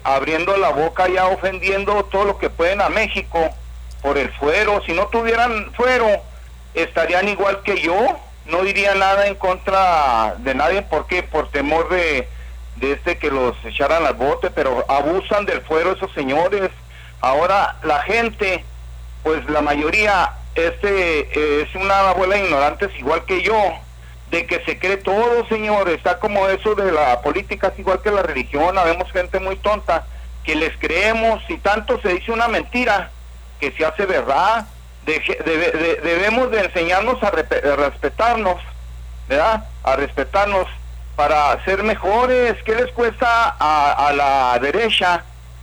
abriendo la boca ya ofendiendo todo lo que pueden a México por el fuero. Si no tuvieran fuero, estarían igual que yo, no diría nada en contra de nadie, porque por temor de que los echaran al bote, pero abusan del fuero esos señores. Ahora la gente, pues la mayoría, es una abuela de ignorantes igual que yo, de que se cree todo, señor. Está como eso de la política, es igual que la religión. Habemos gente muy tonta que les creemos, y tanto se dice una mentira que se hace verdad. Debemos de enseñarnos a respetarnos, ¿verdad? A respetarnos para ser mejores. ¿Qué les cuesta a la derecha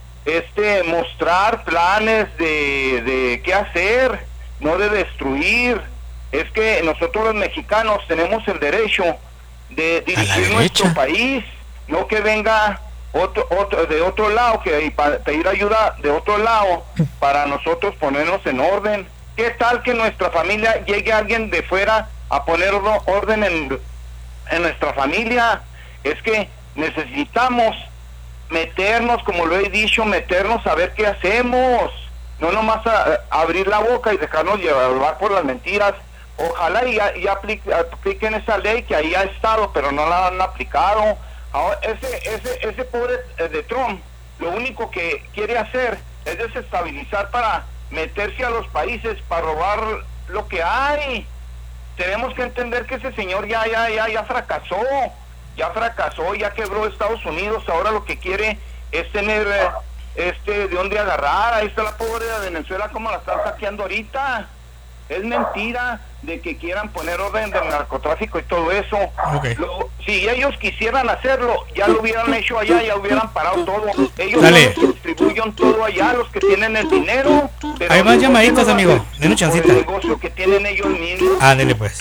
mostrar planes de qué hacer, no de destruir? Es que nosotros los mexicanos tenemos el derecho de dirigir nuestro país, no que venga otro de otro lado, que pedir ayuda de otro lado para nosotros ponernos en orden. ¿Qué tal que nuestra familia llegue alguien de fuera a poner orden en nuestra familia? Es que necesitamos meternos, como lo he dicho, meternos a ver qué hacemos, no nomás abrir la boca y dejarnos llevar por las mentiras. Ojalá y apliquen esa ley que ahí ha estado, pero no la han aplicado. Ahora, ese pobre de Trump, lo único que quiere hacer es desestabilizar para meterse a los países, para robar lo que hay. Tenemos que entender que ese señor ya fracasó, ya quebró Estados Unidos. Ahora lo que quiere es tener de dónde agarrar. Ahí está la pobre de Venezuela, como la están saqueando ahorita. Es mentira de que quieran poner orden del narcotráfico y todo eso. Okay. Si ellos quisieran hacerlo, ya lo hubieran hecho allá, ya hubieran parado todo. Ellos distribuyen todo allá, los que tienen el dinero. Hay más llamaditas, amigo. Denle chancita. El negocio que tienen ellos mismos. Dele pues.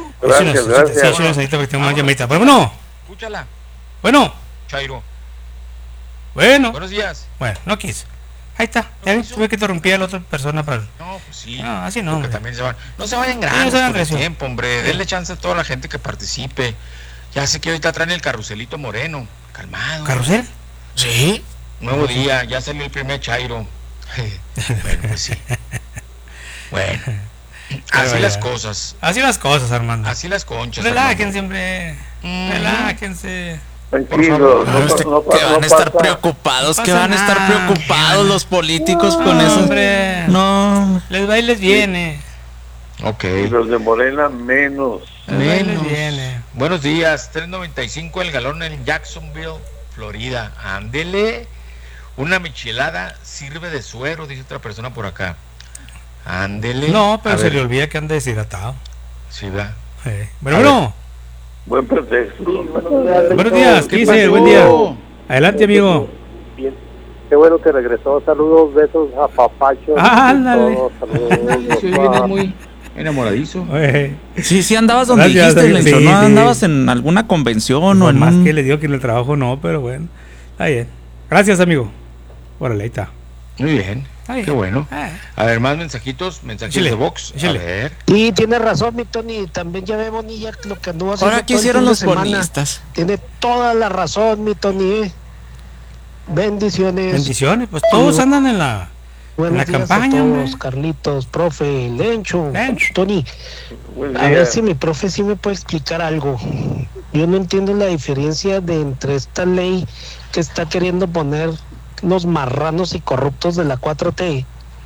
Gracias. Más llamaditas. Bueno. Escúchala. Bueno. Chairo. Bueno. Buenos días. Bueno, no quiso. Ahí está, ya ves, tuve que interrumpir a la otra persona para... No, pues sí. No, así no, hombre. También no se vayan grandes por el tiempo, hombre. Denle chance a toda la gente que participe. Ya sé que ahorita traen el carruselito moreno. Calmado. ¿Carrusel? Sí. Nuevo día, ya salió el primer Chairo. Bueno, pues sí. Bueno. Así las cosas. Así las cosas, Armando. Así las conchas. Relájense, hombre. Relájense. Tranquilo, que van a estar preocupados, que van a estar preocupados los políticos con eso. Hombre, no, les va y les viene. Ok. Y los de Morena menos. Les viene. Buenos días, 3.95 el galón en Jacksonville, Florida. Ándele. Una michelada sirve de suero, dice otra persona por acá. Ándele. No, pero se le olvida que anda deshidratado. Sí, va. Bueno. Buen pretexto. Buenos días, ¿qué dice? Buen día. Adelante, amigo. Bien. Qué bueno que regresó. Saludos, besos a Papacho. Ándale. Se viene muy enamoradizo. Sí, andabas donde dijiste, Lencho, ¿no? Andabas en alguna convención no, o en más que le digo que en el trabajo no, pero bueno. Está bien. Gracias, amigo. Órale, ahí está. Muy bien. Qué bueno. A ver, más mensajitos de Vox. A ver. Sí, tiene razón, mi Tony. También ya ve Bonilla lo que anduvo haciendo. Ahora quisieron los bonistas. Tiene toda la razón, mi Tony. Bendiciones. Bendiciones, pues todos andan en la campaña. Todos, Carlitos, profe, Lencho. Tony, a ver si mi profe sí me puede explicar algo. Yo no entiendo la diferencia entre esta ley que está queriendo poner los marranos y corruptos de la 4T.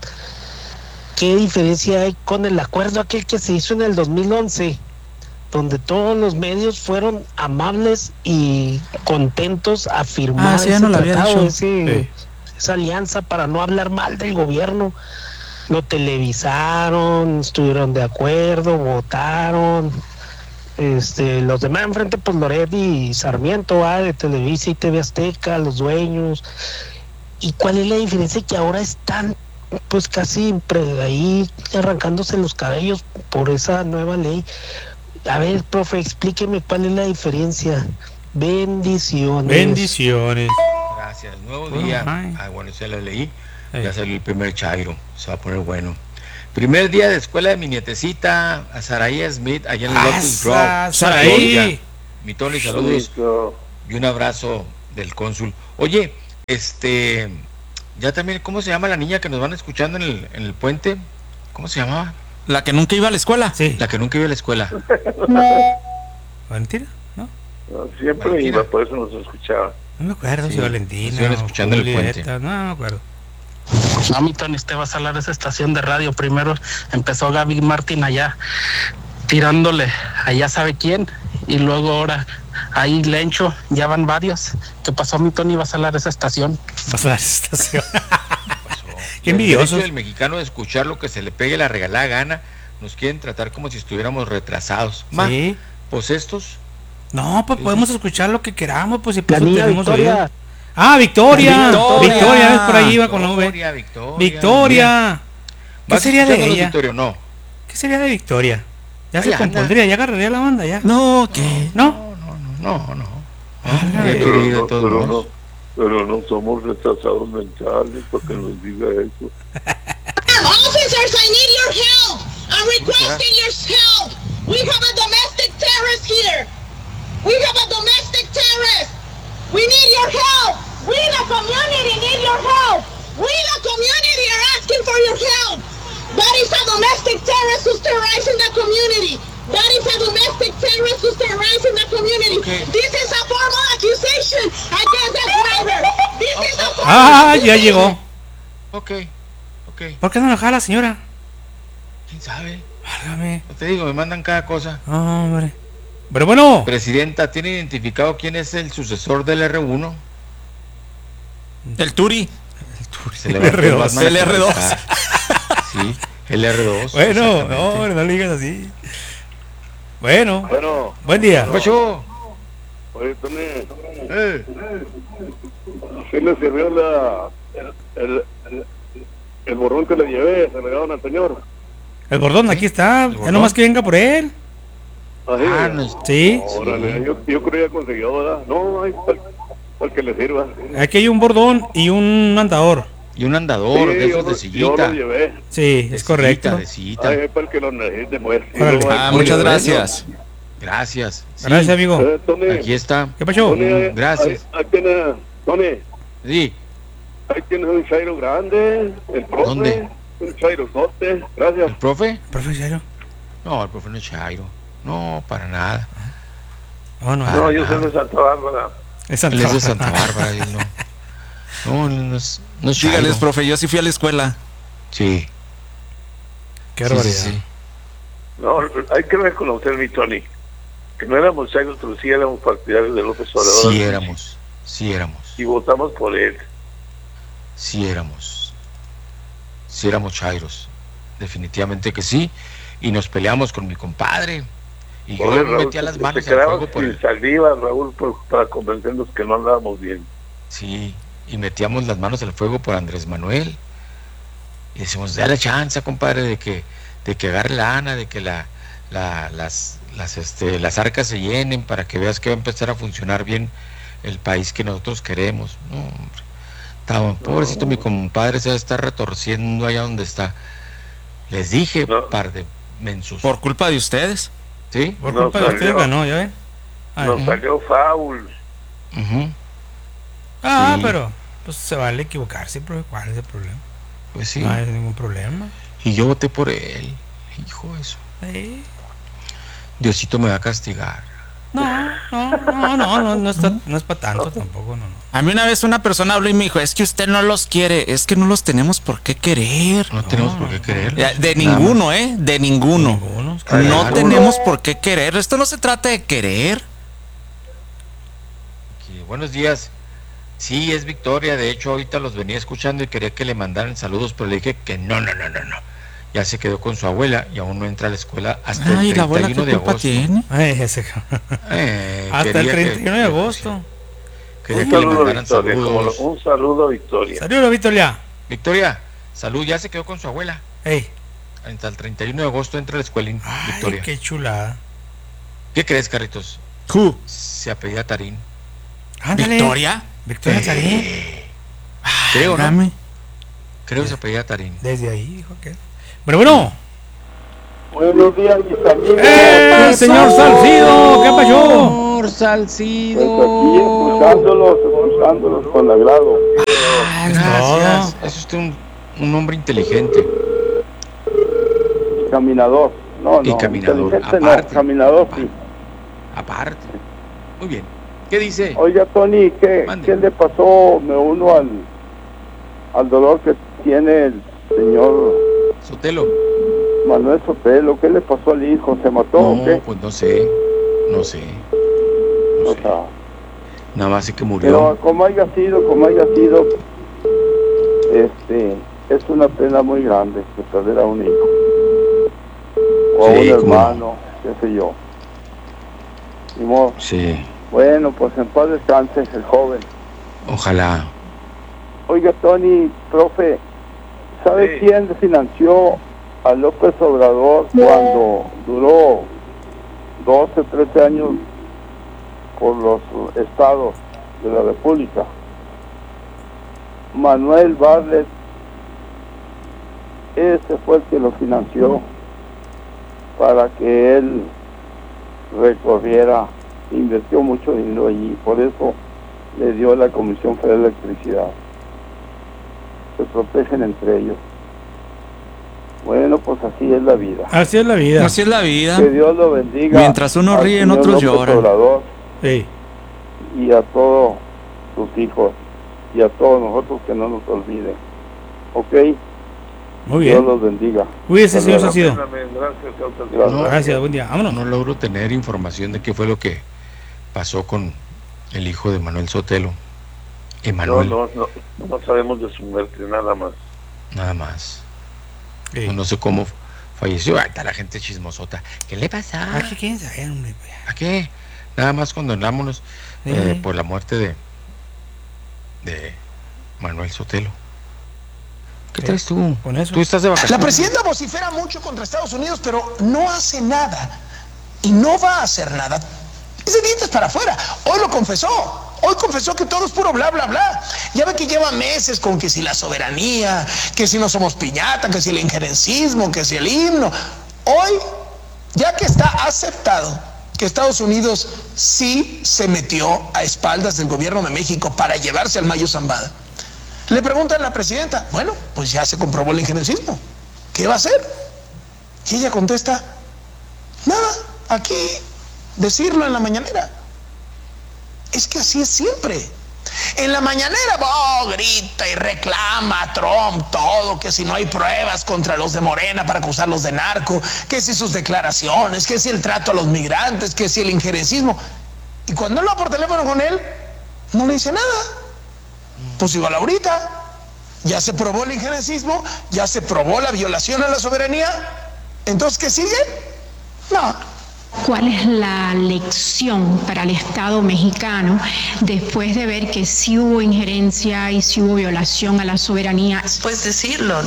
¿Qué diferencia hay con el acuerdo aquel que se hizo en el 2011, donde todos los medios fueron amables y contentos a firmar ese tratado, esa alianza para no hablar mal del gobierno? Lo televisaron, estuvieron de acuerdo, votaron. Los demás enfrente, pues Loret y Sarmiento, de Televisa y TV Azteca, los dueños. ¿Y cuál es la diferencia? Que ahora están pues casi ahí arrancándose los cabellos por esa nueva ley. A ver, profe, explíqueme cuál es la diferencia. Bendiciones. Gracias. Nuevo día. Bueno, se la leí. Ya salió el primer Chairo. Se va a poner bueno. Primer día de escuela de mi nietecita, a Saraí Smith, allá en el Lotus Grove. Saraí. Mi Tony, saludos. Y un abrazo del cónsul. Oye, Ya también, ¿cómo se llama la niña que nos van escuchando en el puente? ¿Cómo se llamaba? ¿La que nunca iba a la escuela? Sí. La que nunca iba a la escuela. ¿Valentina? ¿No? No, siempre Valentina. iba, por eso nos escuchaba. No me acuerdo si Valentina. Estuvieron escuchando en el puente. Julieta, no me acuerdo. No, mi Tony, usted va a salar esa estación de radio. Primero empezó Gaby Martín allá, tirándole allá sabe quién, y luego ahora ahí Lencho, ya van varios. ¿Qué pasó, mi Tony? Va a salar esa estación. Pasó la estación. Qué El envidiosos. derecho del mexicano de escuchar lo que se le pegue la regalada gana, nos quieren tratar como si estuviéramos retrasados. Sí. Pues estos. No, pues podemos escuchar lo que queramos, pues si La pues niña tenemos Victoria. oído. Ah, Victoria. Victoria, ¿ves? Por ahí iba con la V. Victoria. ¿Qué sería de ella? Victoria, no. ¿Qué sería de Victoria? Ya Ahí se compondría, ya agarraría la banda, ya. No, ¿qué? ¿No? No. Pero no somos retrasados mentales para que nos diga eso. Officers, I need your help. I'm requesting your help. We have a domestic terrorist here. We have a domestic terrorist. We need your help. We the community need your help. We the community are asking for your help. That is a domestic terrorist who's terrorizing the community. That is a domestic terrorist who's terrorizing the community. Okay. This is a formal accusation against the driver. This is a formal accusation. Ya llegó. Ok. ¿Por qué no enojada la señora? ¿Quién sabe? Válgame. No te digo, me mandan cada cosa. Hombre. Pero bueno. Presidenta, ¿tiene identificado quién es el sucesor del R1? El Turi. El R2. El R2. Sí, el R2. Bueno, no le digas así. Bueno, buen día. ¿Qué pasó? Oye, Tony, ¿sí le sirvió el borrón que le llevé? Se le dieron al señor. El bordón, aquí está. Ya nomás que venga por él. Sí. Órale, yo creía que consiguió, ¿verdad? No, hay para que le sirva. Aquí hay un bordón y un andador. Y un andador, Sí, de esos de sillita. Yo lo llevé. Sí, es correcto. De sillita. Ay, para el que lo necesite, pues. Muchas gracias. Gracias. Sí. Gracias, amigo. Tony, Aquí está. ¿Qué pasó? Tony, Gracias. Ahí tiene, Tony, Sí. ahí tienes un chairo grande, el profe. ¿Dónde? Un chairo sote, gracias. ¿El profe? Profesor. No, el profe no es Chairo. No, para nada. No, yo soy de Santa Bárbara. Él es de Santa Bárbara. Él no es Chairo. Dígales, profe, yo sí fui a la escuela. Sí. Qué barbaridad. Sí. No, hay que reconocer, mi Tony, que no éramos chairos, pero sí éramos partidarios de López Obrador. Sí éramos. Y votamos por él. Sí éramos chairos. Definitivamente que sí. Y nos peleamos con mi compadre. Y yo metía las manos al fuego por él. Saliva, Raúl, para convencernos que no andábamos bien. Sí, y metíamos las manos al fuego por Andrés Manuel. Y decimos, dale chance, compadre, de que agarre la lana, de que las arcas se llenen para que veas que va a empezar a funcionar bien el país que nosotros queremos. No, hombre. Pobrecito, mi compadre se va a estar retorciendo allá donde está. Les dije, par de mensos. Por culpa de ustedes. ¿Sí? Por culpa de ustedes ganó, ¿ya ven? Nos salió foul. Sí. Pero pues se vale equivocarse, pero ¿cuál es el problema? Pues sí. No hay ningún problema. Y yo voté por él. Hijo de eso. Sí. Diosito me va a castigar. No es para tanto tampoco, no. A mí una vez una persona habló y me dijo, es que usted no los quiere, es que no los tenemos por qué querer. No tenemos por qué querer. De ninguno, de ninguno. No tenemos por qué querer. Esto no se trata de querer. Buenos días. Sí, es Victoria. De hecho, ahorita los venía escuchando y quería que le mandaran saludos, pero le dije que no. Ya se quedó con su abuela y aún no entra a la escuela hasta el 31 de agosto. Tiene? Hasta el 31 de agosto. Quería que le mandaran saludos. Un saludo a Victoria. Saludos, Victoria. Victoria, salud, ya se quedó con su abuela. Hey. Hasta el 31 de agosto entra a la escuela, Victoria. Qué chulada. ¿Qué crees, Carritos? Se apellida Tarín. Ándale. Victoria Tarín. Creo, ¿no? Creo que se apellida Tarín. Desde ahí, dijo que. Bueno. Buenos días, mis amigos. Señor Salcido, ¿qué pasó? Señor Salcido. Pues aquí escuchándolos con agrado. Gracias. Es usted un hombre inteligente. Y caminador. No, caminador. Inteligente Aparte, no, caminador sí. Aparte. Muy bien. ¿Qué dice? Oiga, Tony, ¿qué le pasó? Me uno al dolor que tiene el señor Sotelo. Manuel Sotelo. ¿Qué le pasó al hijo? ¿Se mató o qué? Pues no sé. Nada más sé que murió. Pero como haya sido, es una pena muy grande perder a un hijo. O a un hermano, qué sé yo. Sí. Bueno, pues en paz descanse el joven. Ojalá. Oiga, Tony, profe, ¿sabe quién financió a López Obrador cuando duró 12, 13 años por los estados de la República? Manuel Bartlett, ese fue el que lo financió para que él recorriera, invirtió mucho dinero allí, por eso le dio la Comisión Federal de Electricidad. Se protegen entre ellos. Bueno, pues así es la vida. Así es la vida. Así es la vida. Que Dios lo bendiga. Mientras unos ríen, otros lloran. Sí. Y a todos sus hijos y a todos nosotros, que no nos olviden. ¿Ok? Muy bien. Dios los bendiga. Cuídese, señor Salcido. Gracias, buen día. Vámonos. No logro tener información de qué fue lo que pasó con el hijo de Manuel Sotelo. Emanuel. No sabemos de su muerte, nada más. Nada más. Sí. No sé cómo falleció. Ahí está la gente chismosota. ¿Qué le pasa? ¿Qué quieren saber, hombre? ¿A qué? Nada más condonámonos por la muerte de Manuel Sotelo. ¿Qué traes tú? Con eso. Tú estás de vacaciones. La presidenta vocifera mucho contra Estados Unidos, pero no hace nada. Y no va a hacer nada. Es de dientes para afuera. Hoy lo confesó. Hoy confesó que todo es puro bla, bla, bla. Ya ve que lleva meses con que si la soberanía, que si no somos piñata, que si el injerencismo, que si el himno. Hoy, ya que está aceptado que Estados Unidos sí se metió a espaldas del gobierno de México para llevarse al Mayo Zambada, le preguntan a la presidenta, bueno, pues ya se comprobó el injerencismo, ¿qué va a hacer? Y ella contesta, nada, aquí decirlo en la mañanera. Es que así es siempre. En la mañanera grita y reclama a Trump todo, que si no hay pruebas contra los de Morena para acusarlos de narco, que si sus declaraciones, que si el trato a los migrantes, que si el injerencismo. Y cuando habla por teléfono con él, no le dice nada. Pues igual ahorita, ya se probó el injerencismo, ya se probó la violación a la soberanía. Entonces, ¿qué sigue? No. ¿Cuál es la lección para el Estado mexicano después de ver que sí hubo injerencia y sí hubo violación a la soberanía? Pues decirlo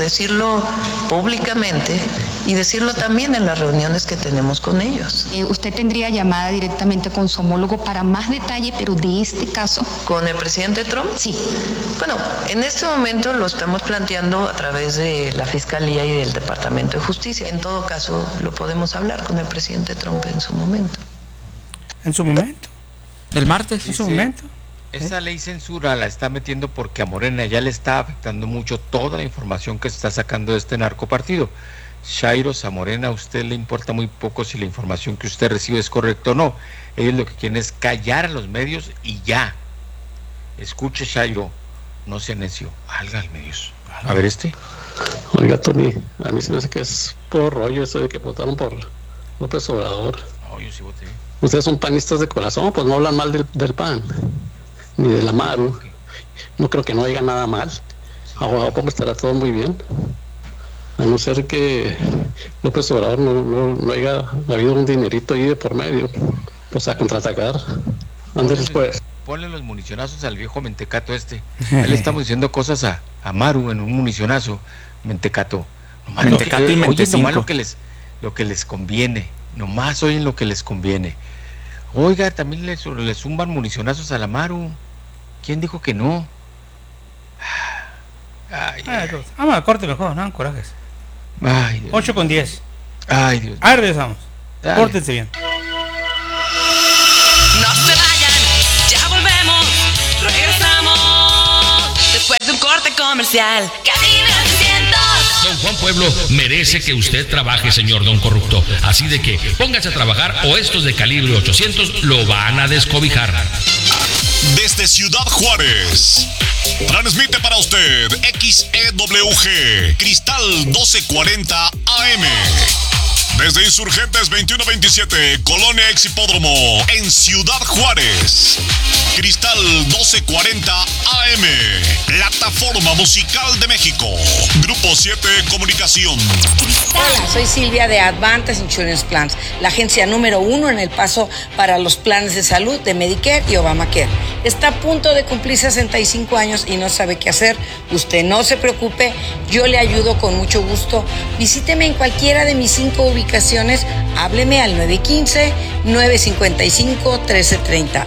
públicamente y decirlo también en las reuniones que tenemos con ellos. ¿Usted tendría llamada directamente con su homólogo para más detalle, pero de este caso? ¿Con el presidente Trump? Sí. Bueno, en este momento lo estamos planteando a través de la Fiscalía y del Departamento de Justicia. En todo caso, lo podemos hablar con el presidente Trump en su momento. ¿En su momento? ¿El martes? ¿En su momento? Esa ley censura la está metiendo porque a Morena ya le está afectando mucho toda la información que se está sacando de este narcopartido. Chairo, a Morena a usted le importa muy poco si la información que usted recibe es correcta o no. Ellos lo que quieren es callar a los medios y ya. Escuche, Chairo, no sea necio, salga al medios. A ver Oiga, Tony, a mí se me hace que es por rollo eso de que votaron por López Obrador. No, yo sí voté. Ustedes son panistas de corazón, pues no hablan mal del PAN, ni de la Maru. No creo que no haya nada mal. ¿A poco estará todo muy bien? A no ser que López Obrador no haya habido un dinerito ahí de por medio, pues a contraatacar. Antes pues. Ponle los municionazos al viejo mentecato este. Él estamos diciendo cosas a Maru en un municionazo. Mentecato. Mentecato y Mentecito. Nomás lo que les conviene. Nomás oyen lo que les conviene. Oiga, también le zumban municionazos a la Maru. ¿Quién dijo que no? Vamos a corte mejor, no corajes. 8:10. Ay, Dios. Ahí regresamos. Pórtense bien. No se vayan, ya volvemos. Regresamos después de un corte comercial. Cadena 600. Don Juan Pueblo merece que usted trabaje, señor don corrupto. Así de que póngase a trabajar o estos de calibre 800 lo van a descobijar. Desde Ciudad Juárez, transmite para usted XEWG Cristal 1240 AM. Desde Insurgentes 2127, Colonia Exhipódromo, en Ciudad Juárez. Cristal 1240 AM, plataforma musical de México. Grupo 7 Comunicación. Hola, soy Silvia de Advantage Insurance Plans, la agencia número 1 en El Paso para los planes de salud de Medicare y Obamacare. Está a punto de cumplir 65 años y no sabe qué hacer. Usted no se preocupe, yo le ayudo con mucho gusto. Visíteme en cualquiera de mis 5 ubicaciones. Hábleme al 915-955-1330.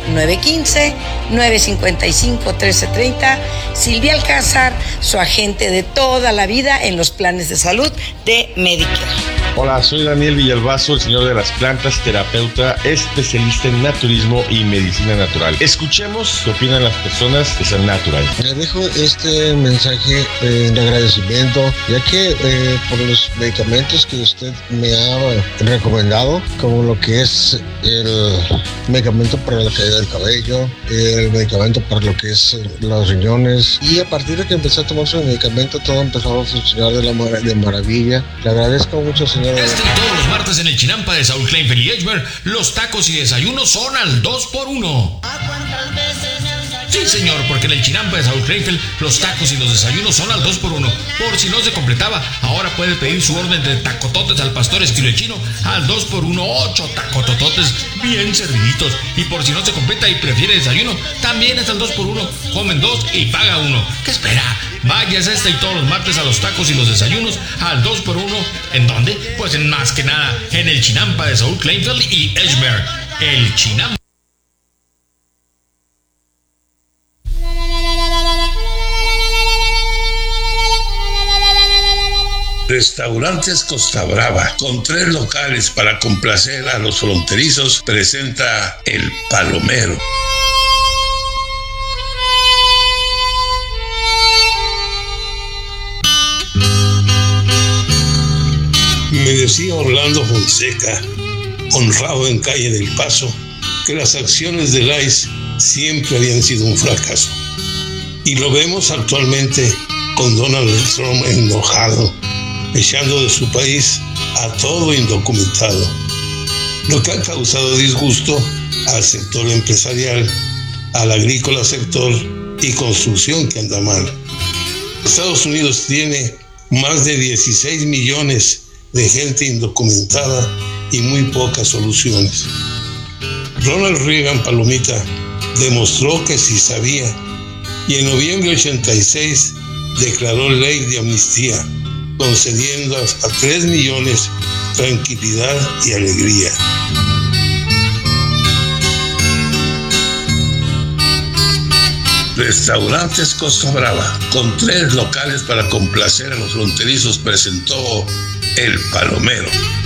915-955-1330. Silvia Alcázar, su agente de toda la vida en los planes de salud de Medicare. Hola, soy Daniel Villalbazo, el señor de las plantas, terapeuta, especialista en naturismo y medicina natural. Escuchemos qué opinan las personas de San Natural. Le dejo este mensaje de agradecimiento, ya que por los medicamentos que usted me ha recomendado, como lo que es el medicamento para la caída del cabello, el medicamento para lo que es los riñones, y a partir de que empecé a tomar su medicamento todo empezó a funcionar de maravilla. Le agradezco mucho, señor. Todos los martes en el Chinampa de Saúl Kleinfeld y Edgemer, los tacos y desayunos son al 2x1. Sí, señor, porque en el Chinampa de Saúl Kleinfeld los tacos y los desayunos son al 2x1. Por si no se completaba, ahora puede pedir su orden de tacototes al pastor estilo chino al 2x1, 8 tacotototes bien serviditos. Y por si no se completa y prefiere desayuno, también es al 2x1. Comen 2 y paga 1. ¿Qué espera? Váyase y todos los martes a los tacos y los desayunos al 2x1. ¿En dónde? Pues en más que nada en el Chinampa de Saúl Kleinfeld y Edgemer. El Chinampa. Restaurantes Costa Brava, con 3 locales para complacer a los fronterizos, presenta El Palomero. Me decía Orlando Fonseca, honrado en Calle del Paso, que las acciones del ICE siempre habían sido un fracaso. Y lo vemos actualmente con Donald Trump enojado, echando de su país a todo indocumentado, lo que ha causado disgusto al sector empresarial, al agrícola sector y construcción que anda mal. Estados Unidos tiene más de 16 millones de gente indocumentada y muy pocas soluciones. Ronald Reagan, Palomita, demostró que sí sabía y en noviembre de 86 declaró ley de amnistía, concediendo hasta 3 millones tranquilidad y alegría. Restaurantes Costa Brava, con 3 locales para complacer a los fronterizos, presentó El Palomero.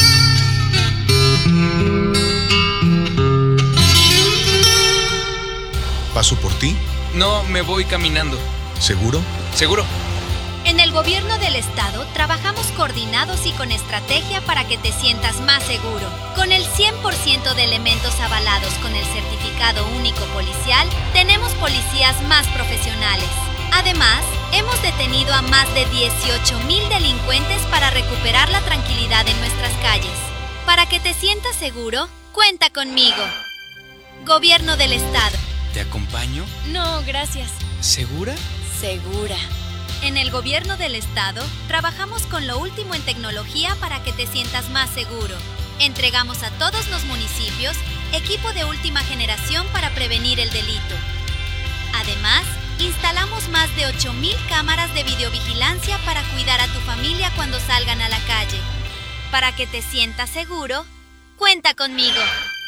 ¿Paso por ti? No, me voy caminando. ¿Seguro? ¿Seguro? En el gobierno del estado trabajamos coordinados y con estrategia para que te sientas más seguro. Con el 100% de elementos avalados con el certificado único policial, tenemos policías más profesionales. Además, hemos detenido a más de 18,000 delincuentes para recuperar la tranquilidad en nuestras calles. Para que te sientas seguro, cuenta conmigo. Gobierno del estado. ¿Te acompaño? No, gracias. ¿Segura? Segura. En el gobierno del estado, trabajamos con lo último en tecnología para que te sientas más seguro. Entregamos a todos los municipios equipo de última generación para prevenir el delito. Además, instalamos más de 8,000 cámaras de videovigilancia para cuidar a tu familia cuando salgan a la calle. Para que te sientas seguro, cuenta conmigo.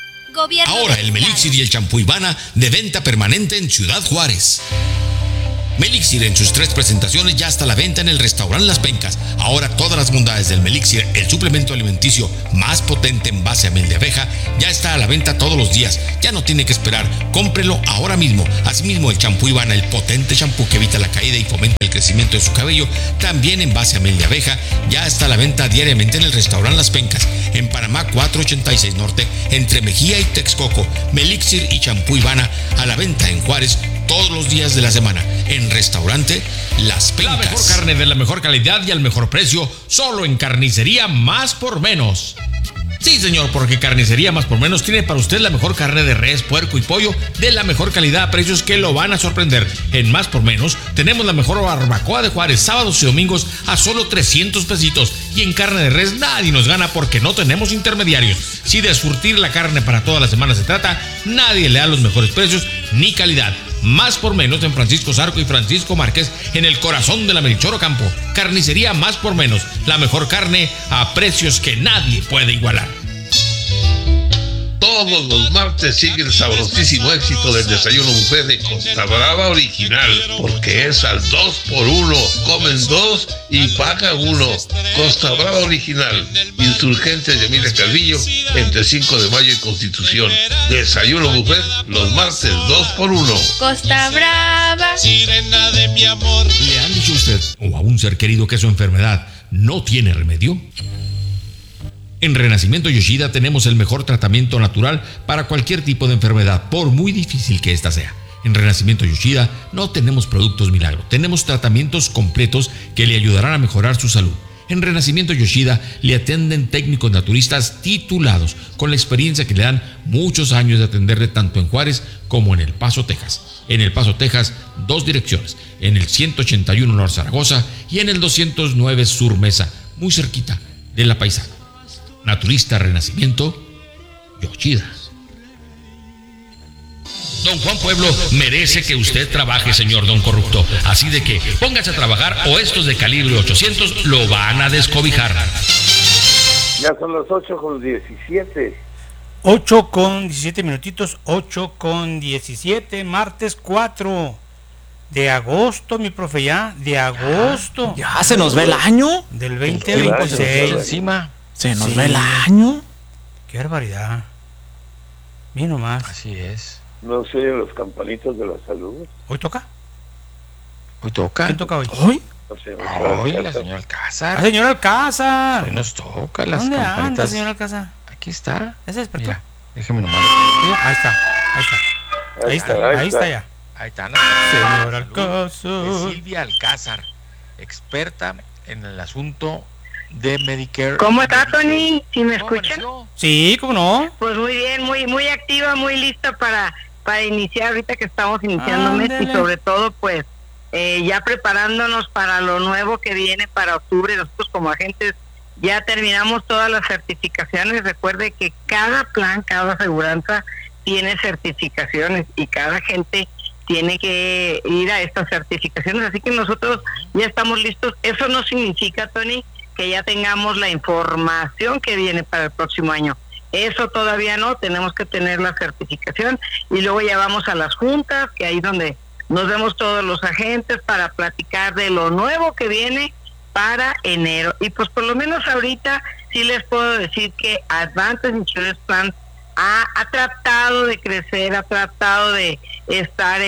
Gobierno Ahora el Melixir y el champú Ivana de venta permanente en Ciudad Juárez. Melixir en sus 3 presentaciones ya está a la venta en el restaurante Las Pencas. Ahora todas las bondades del Melixir, el suplemento alimenticio más potente en base a miel de abeja, ya está a la venta todos los días. Ya no tiene que esperar, cómprelo ahora mismo. Asimismo, el champú Ivana, el potente champú que evita la caída y fomenta el crecimiento de su cabello, también en base a miel de abeja, ya está a la venta diariamente en el restaurante Las Pencas, en Panamá 486 Norte, entre Mejía y Texcoco. Melixir y champú Ivana a la venta en Juárez todos los días de la semana, en restaurante Las Pencas. La mejor carne de la mejor calidad y al mejor precio, solo en Carnicería Más por Menos. Sí, señor, porque Carnicería Más por Menos tiene para usted la mejor carne de res, puerco y pollo de la mejor calidad a precios que lo van a sorprender. En Más por Menos tenemos la mejor barbacoa de Juárez, sábados y domingos a solo 300 pesitos. Y en carne de res nadie nos gana porque no tenemos intermediarios. Si de surtir la carne para toda la semana se trata, nadie le da los mejores precios ni calidad. Más por Menos en Francisco Zarco y Francisco Márquez, en el corazón de la Melchor Ocampo. Carnicería Más por Menos, la mejor carne a precios que nadie puede igualar. Todos los martes sigue el sabrosísimo éxito del desayuno buffet de Costa Brava Original, porque es al 2x1, comen 2 y pagan 1. Costa Brava Original, Insurgentes de Emilia Calvillo, entre 5 de mayo y Constitución. Desayuno buffet los martes 2x1. Costa Brava, sirena de mi amor. ¿Le han dicho a usted o a un ser querido que su enfermedad no tiene remedio? En Renacimiento Yoshida tenemos el mejor tratamiento natural para cualquier tipo de enfermedad, por muy difícil que ésta sea. En Renacimiento Yoshida no tenemos productos milagro, tenemos tratamientos completos que le ayudarán a mejorar su salud. En Renacimiento Yoshida le atienden técnicos naturistas titulados, con la experiencia que le dan muchos años de atenderle tanto en Juárez como en El Paso, Texas. En El Paso, Texas, 2 direcciones, en el 181 Norte Zaragoza y en el 209 Sur Mesa, muy cerquita de La Paisana. Naturista Renacimiento Yoshida. Don Juan Pueblo merece que usted trabaje, señor don corrupto. Así de que póngase a trabajar o estos de calibre 800 lo van a descobijar. Ya son las 8:17. 8:17 minutitos, 8:17, martes 4 de agosto, mi profe, ya, de agosto. Ya se nos ve el año. Del 2026. Encima. Se nos ve el año. Qué barbaridad. Mira nomás. Así es. No se oyen los campanitos de la salud. ¿Hoy toca? ¿Hoy toca? ¿Quién toca hoy? ¿Hoy? No sé, Hoy la señora Alcázar. La señora Alcázar. Hoy nos toca las ¿Dónde campanitas. anda, señora Alcázar? Aquí está. ¿Ya se despertó? Mira, déjeme nomás. Ahí está. Ahí está ya. Ahí está. Señora Alcázar. De Silvia Alcázar, experta en el asunto de Medicare. ¿Cómo está, Tony? ¿Sí me escuchan? Sí, ¿cómo no? Pues muy bien, muy activa, muy lista para iniciar ahorita que estamos iniciando mes y sobre todo pues ya preparándonos para lo nuevo que viene para octubre. Nosotros como agentes ya terminamos todas las certificaciones. Recuerde que cada plan, cada aseguranza tiene certificaciones y cada agente tiene que ir a estas certificaciones, así que nosotros ya estamos listos. Eso no significa, Tony, que ya tengamos la información que viene para el próximo año. Eso todavía no, tenemos que tener la certificación y luego ya vamos a las juntas, que ahí donde nos vemos todos los agentes para platicar de lo nuevo que viene para enero. Y pues por lo menos ahorita sí les puedo decir que Advantage Insurance Plan ha tratado de crecer, ha tratado de estar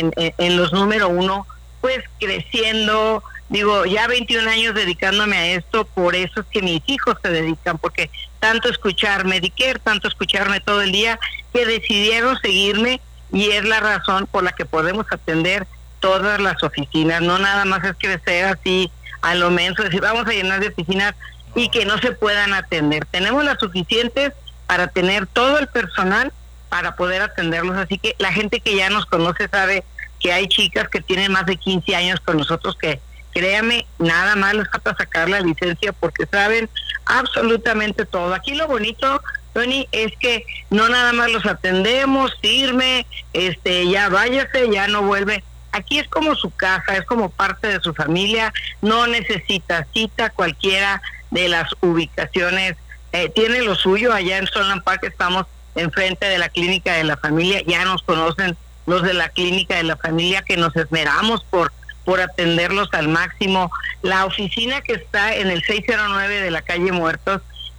en los número 1, pues creciendo. Digo, ya 21 años dedicándome a esto, por eso es que mis hijos se dedican, porque tanto escuchar Medicare, tanto escucharme todo el día, que decidieron seguirme y es la razón por la que podemos atender todas las oficinas. No nada más es crecer así a lo menso, decir vamos a llenar de oficinas y que no se puedan atender. Tenemos las suficientes para tener todo el personal para poder atenderlos, así que la gente que ya nos conoce sabe que hay chicas que tienen más de 15 años con nosotros que créame, nada más les falta sacar la licencia porque saben absolutamente todo. Aquí lo bonito, Tony, es que no nada más los atendemos, firme, ya váyase, ya no vuelve. Aquí es como su casa, es como parte de su familia, no necesita cita, cualquiera de las ubicaciones tiene lo suyo. Allá en Sunland Park estamos enfrente de la Clínica de la Familia, ya nos conocen los de la Clínica de la Familia, que nos esmeramos por por atenderlos al máximo. La oficina que está en el 609 de la calle Muertos,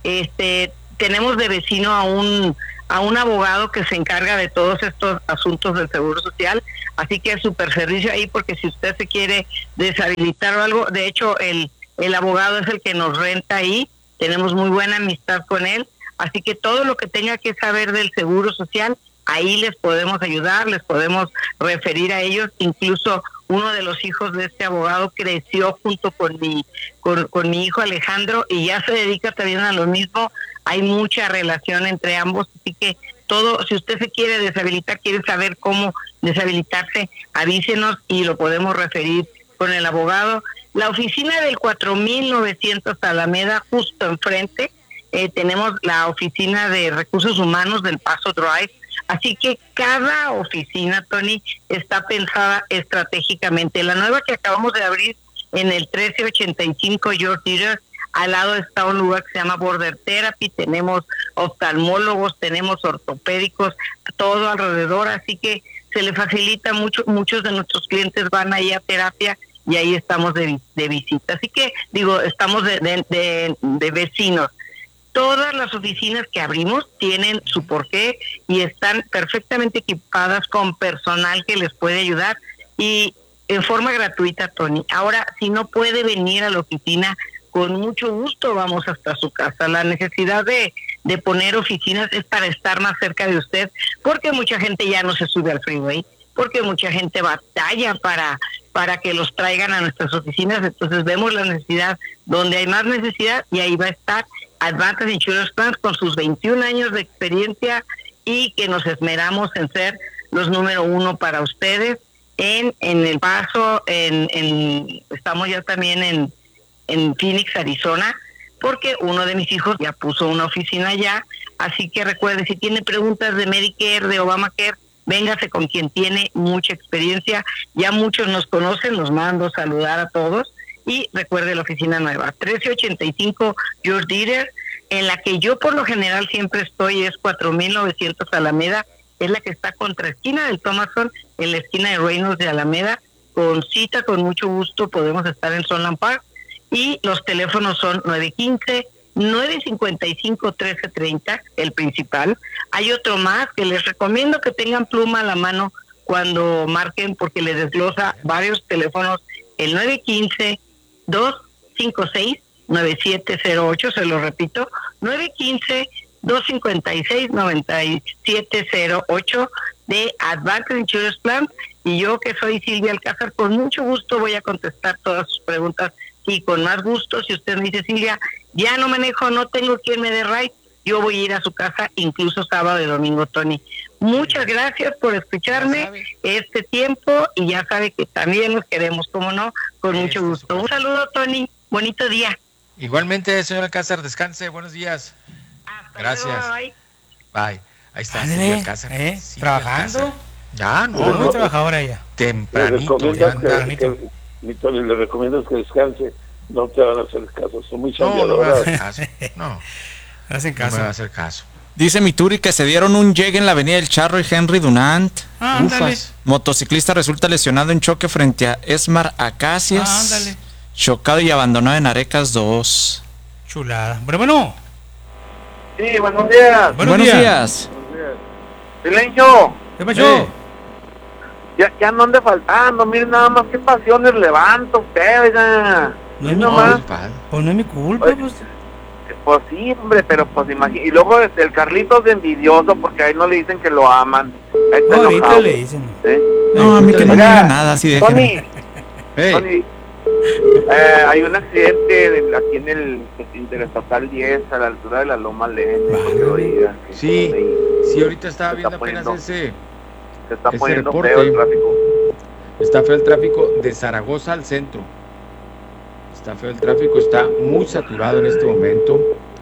tenemos de vecino a un abogado que se encarga de todos estos asuntos del Seguro Social, así que es súper servicio ahí, porque si usted se quiere deshabilitar o algo, de hecho el abogado es el que nos renta ahí, tenemos muy buena amistad con él, así que todo lo que tenga que saber del Seguro Social, ahí les podemos ayudar, les podemos referir a ellos. Incluso uno de los hijos de este abogado creció junto con mi hijo Alejandro, y ya se dedica también a lo mismo. Hay mucha relación entre ambos, así que todo, si usted se quiere deshabilitar, quiere saber cómo deshabilitarse, avísenos y lo podemos referir con el abogado. La oficina del 4900 Alameda, justo enfrente, tenemos la oficina de recursos humanos del Paso Drive, así que cada oficina, Tony, está pensada estratégicamente. La nueva que acabamos de abrir en el 1385 George Dieter, al lado está un lugar que se llama Border Therapy, tenemos oftalmólogos, tenemos ortopédicos, todo alrededor, así que se le facilita mucho. Muchos de nuestros clientes van ahí a terapia y ahí estamos de visita, así que estamos de vecinos. Todas las oficinas que abrimos tienen su porqué y están perfectamente equipadas con personal que les puede ayudar, y en forma gratuita, Tony. Ahora, si no puede venir a la oficina, con mucho gusto vamos hasta su casa. La necesidad de poner oficinas es para estar más cerca de usted, porque mucha gente ya no se sube al freeway, porque mucha gente batalla para que los traigan a nuestras oficinas. Entonces vemos la necesidad donde hay más necesidad, y ahí va a estar Advantage Insurance Plans con sus 21 años de experiencia, y que nos esmeramos en ser los número uno para ustedes en El Paso. Estamos ya también en Phoenix, Arizona, porque uno de mis hijos ya puso una oficina allá. Así que recuerde, si tiene preguntas de Medicare, de Obamacare, véngase con quien tiene mucha experiencia. Ya muchos nos conocen, los mando saludar a todos. Y recuerde la oficina nueva, 1385 George Dieter, en la que yo por lo general siempre estoy, es 4900 Alameda, es la que está contra esquina del Thomason, en la esquina de Reynolds de Alameda. Con cita, con mucho gusto, podemos estar en Sunland Park, y los teléfonos son 915-955-1330, el principal. Hay otro más que les recomiendo que tengan pluma a la mano cuando marquen, porque les desglosa varios teléfonos, el 915-256-9708, se lo repito, 915-256-9708 de Advantage Insurance Plan. Y yo, que soy Silvia Alcázar, con mucho gusto voy a contestar todas sus preguntas, y con más gusto, si usted me dice, Silvia, ya no manejo, no tengo quien me dé ride, yo voy a ir a su casa, incluso sábado y domingo, Tony. Muchas gracias por escucharme este tiempo, y ya sabe que también nos queremos, como no, con mucho gusto. Un saludo, Tony, bonito día. Igualmente, señora Alcázar, descanse, buenos días. Gracias. Luego, bye. Bye. Ahí está, Ándale, Silvia Alcázar. ¿trabajando? Alcázar. Ya, no. Muy trabajadora ella. Tempranito. Mi Tony, le recomiendo que descanse. No te van a hacer caso, son muy No me va a hacer chambeadoras. caso. No, hacen no caso. me va a hacer caso. Dice mi Turi que se dieron un llegue en la avenida del Charro y Henry Dunant. Ándale. Ufas. Motociclista resulta lesionado en choque frente a Esmar Acacias. Ándale. Chocado y abandonado en Arecas 2. Chulada. Bueno. Sí, buenos días. Buenos días. Silencio. ¿Qué pasó? Ya no ande faltando, miren nada más qué pasiones levanta usted, oiga. No es mi nomás. culpa. Pues no es mi culpa, Oye, pues. Pues sí, hombre, pero pues imagínate. Y luego el Carlitos de envidioso, porque ahí no le dicen que lo aman. Ahí está No, ahorita enojado. le dicen. ¿Sí? No, a mí que no me Oiga, diga nada, así de Tony, Tony, hay un accidente aquí en el Interestatal 10, a la altura de la Loma Lene. Sí, ahorita estaba viendo apenas se está ese poniendo reporte. feo el tráfico. Está feo el tráfico de Zaragoza al centro. Está feo el tráfico, está muy saturado en este momento.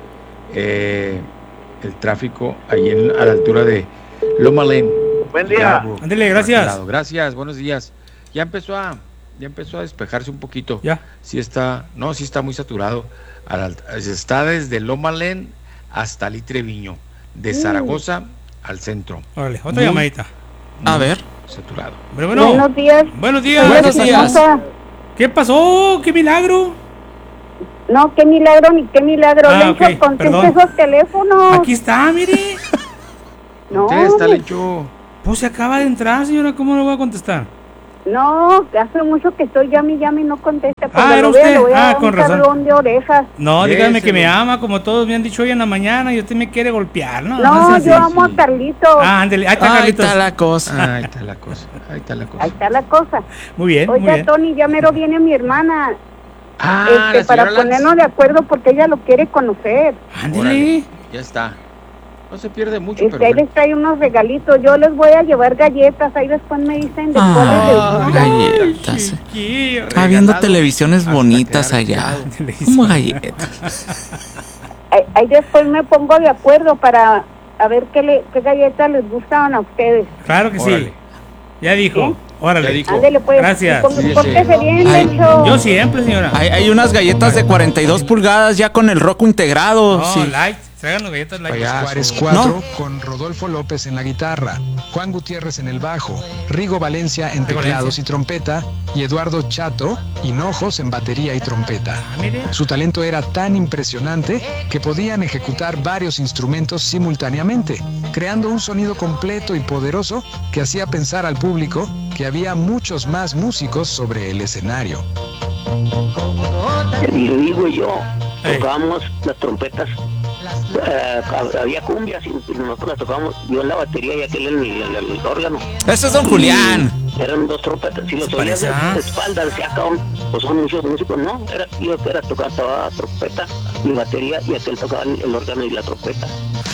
El tráfico ahí a la altura de Loma Lene. Buen día. Ándale, gracias. Gracias, buenos días. Ya empezó a despejarse un poquito. Ya. Sí está muy saturado. Está desde Loma Lene hasta Litre Viño, de Zaragoza al centro. Órale, otra llamadita. A ver. saturado. Bueno, buenos días. Buenos días. Buenos días. ¿Qué pasó? ¿Qué milagro? No, qué milagro ni qué milagro. Lencho, ok, conteste perdón. esos teléfonos. Aquí está, mire. No, Contesta, Lencho. Pues se acaba de entrar, señora. ¿Cómo lo voy a contestar? no, hace mucho que estoy llame y no contesta. Ah, ¿era lo vea, usted? le voy a Ah, dar con un razón. jalón de orejas. No, dígame que me Déselo. ama, como todos me han dicho hoy en la mañana, y usted me quiere golpear, ¿no? No, sea así. yo amo a Carlitos. Ah, ándele. Ahí está Ahí Carlitos. está la cosa. Ahí está la cosa. Ahí está la cosa. Ahí está la cosa. Muy bien, muy Oiga, bien. Tony, ya mero viene mi hermana. Ah, la Para señora Lanz. ponernos de acuerdo porque ella lo quiere conocer. Ándele. Órale, ya está. No se pierde mucho, pero Ahí bueno. les trae unos regalitos. Yo les voy a llevar galletas. Ahí después me dicen de cuáles les gustan. Galletas. Chiquillo. Está viendo Regalado televisiones hasta bonitas quedar allá. pegado. Como galletas. Ahí después me pongo de acuerdo para a ver qué galletas les gustan a ustedes. Claro que sí. Órale. Ya dijo. ¿Sí? Órale. Ya dijo. Ándele pues. Gracias. Pórtese bien, Ay, Lencho. Yo siempre, señora. Hay unas galletas de 42 pulgadas ya con el roco integrado. No, sí. light. Traigan las galletas light. Payaso. Juárez 4 No. con Rodolfo López en la guitarra, Juan Gutiérrez en el bajo, Rigo Valencia en Rigo teclados Valencia. y trompeta y Eduardo Chato Hinojos en batería y trompeta. Mire. Su talento era tan impresionante que podían ejecutar varios instrumentos simultáneamente, creando un sonido completo y poderoso que hacía pensar al público que había muchos más músicos sobre el escenario. Y Rigo y yo Ey. tocábamos las trompetas. Había cumbias y nosotros las tocábamos, yo en la batería y aquel en el órgano. Ese es don Julián. Eran dos trompetas, si los oías parece, de espalda decía, cabrón, pues son muchos músicos, no, yo tocaba trompeta y batería y aquel tocaba el órgano y la trompeta.